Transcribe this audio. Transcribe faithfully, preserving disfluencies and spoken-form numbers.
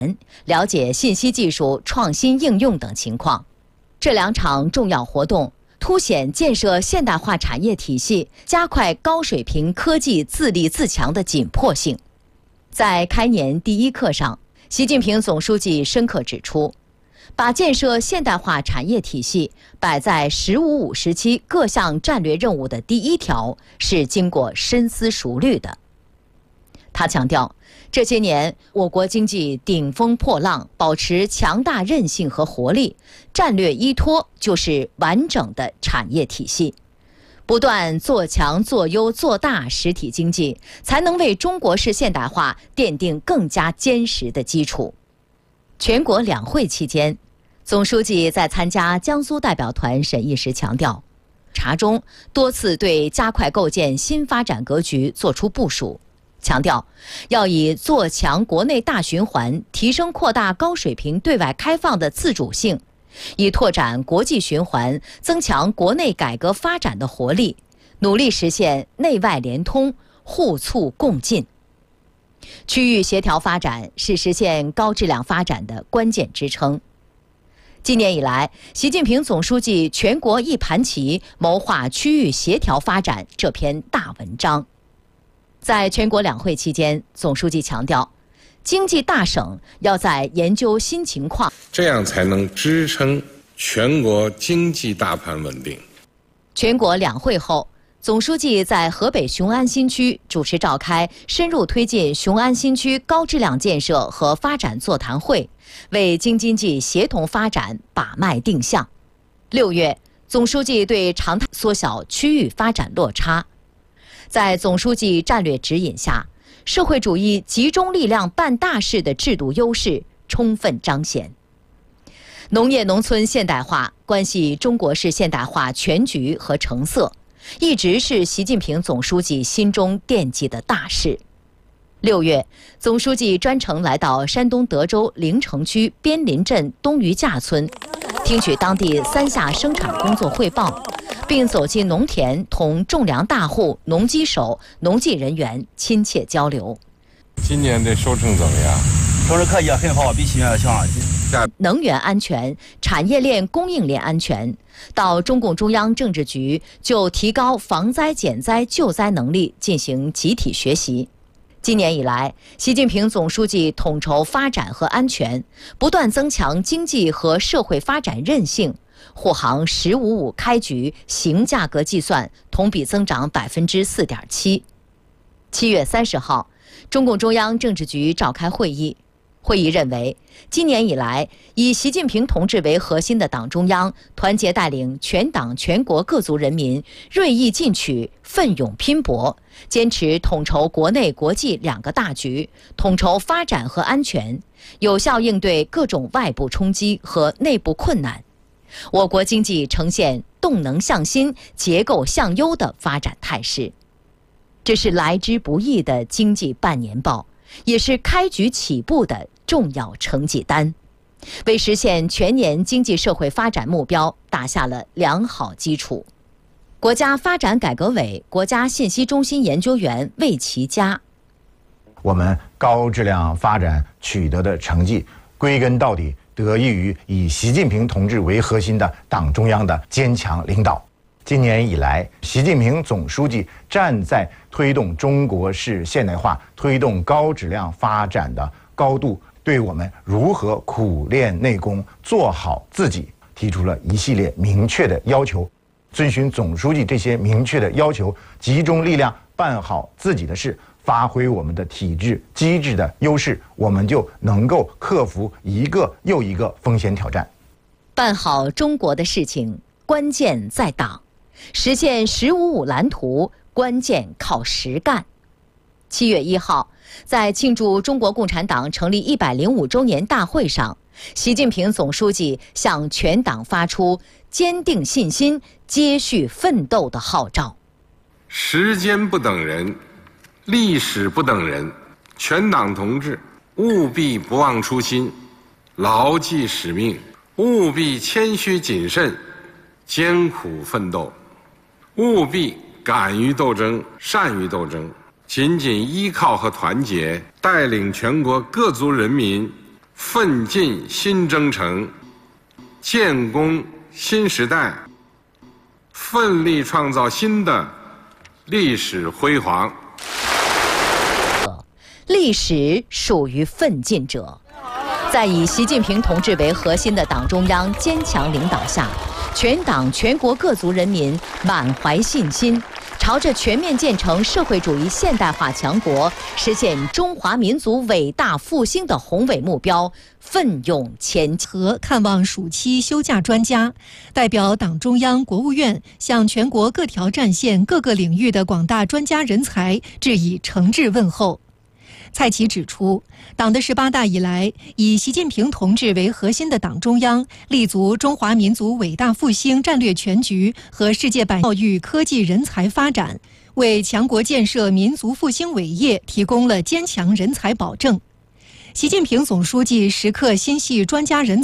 了解信息技术创新应用等情况。这两场重要活动凸显建设现代化产业体系、加快高水平科技自立自强的紧迫性。在开年第一课上，习近平总书记深刻指出，把建设现代化产业体系摆在“十五五”时期各项战略任务的第一条，是经过深思熟虑的。他强调，这些年我国经济顶风破浪，保持强大韧性和活力，战略依托就是完整的产业体系。不断做强、做优、做大实体经济，才能为中国式现代化奠定更加坚实的基础。全国两会期间，总书记在参加江苏代表团审议时强调，查中多次对加快构建新发展格局作出部署，强调要以做强国内大循环、提升扩大高水平对外开放的自主性，以拓展国际循环，增强国内改革发展的活力，努力实现内外联通、互促共进。区域协调发展是实现高质量发展的关键支撑。今年以来，习近平总书记全国一盘棋，谋划区域协调发展这篇大文章。在全国两会期间，总书记强调，经济大省要在研究新情况， 这样才能支撑全国经济大盘稳定。 全国两会后，总书记在河北雄安新区主持召开深入推进雄安新区高质量建设和发展座谈会，为京津冀协同发展把脉定向。六月，总书记对常态缩小区域发展落差。在总书记战略指引下，社会主义集中力量办大事的制度优势充分彰显。农业农村现代化关系中国式现代化全局和成色，一直是习近平总书记心中惦记的大事。六月，总书记专程来到山东德州临城区边林镇东余架村，听取当地三下生产工作汇报，并走进农田，同种粮大户、农机手、农技人员亲切交流。 今年的收成怎么样？ 收成可以很好，比去年要强。 能源安全、产业链供应链安全，到中共中央政治局就提高防灾减灾救灾能力进行集体学习。今年以来，习近平总书记统筹发展和安全，不断增强经济和社会发展韧性。沪杭“十五五”开局形价格计算同比增长百分之四点七。七月三十号，中共中央政治局召开会议。会议认为，今年以来，以习近平同志为核心的党中央团结带领全党全国各族人民锐意进取、奋勇拼搏，坚持统筹国内国际两个大局，统筹发展和安全，有效应对各种外部冲击和内部困难。我国经济呈现动能向新、结构向优的发展态势。这是来之不易的经济半年报，也是开局起步的重要成绩单，为实现全年经济社会发展目标打下了良好基础。国家发展改革委国家信息中心研究员魏其佳： 我们高质量发展取得的成绩，归根到底得益于以习近平同志为核心的党中央的坚强领导。今年以来，习近平总书记站在推动中国式现代化、推动高质量发展的高度，对我们如何苦练内功、做好自己提出了一系列明确的要求。遵循总书记这些明确的要求，集中力量办好自己的事，发挥我们的体制机制的优势，我们就能够克服一个又一个风险挑战。 办好中国的事情，关键在党。实现“十五五”蓝图，关键靠实干。七月一号，在庆祝中国共产党成立一百零五周年大会上，习近平总书记向全党发出坚定信心、接续奋斗的号召。 时间不等人，历史不等人，全党同志务必不忘初心，牢记使命，务必谦虚谨慎，艰苦奋斗。务必敢于斗争，善于斗争，紧紧依靠和团结，带领全国各族人民奋进新征程，建功新时代，奋力创造新的历史辉煌。 历史属于奋进者。在以习近平同志为核心的党中央坚强领导下，全党全国各族人民满怀信心，朝着全面建成社会主义现代化强国、实现中华民族伟大复兴的宏伟目标奋勇前进。 和看望暑期休假专家，代表党中央、国务院向全国各条战线各个领域的广大专家人才致以诚挚问候。蔡奇指出，党的十八大以来，以习近平同志为核心的党中央立足中华民族伟大复兴战略全局和世界百教育科技人才发展，为强国建设民族复兴伟业提供了坚强人才保证。习近平总书记时刻心系专家人才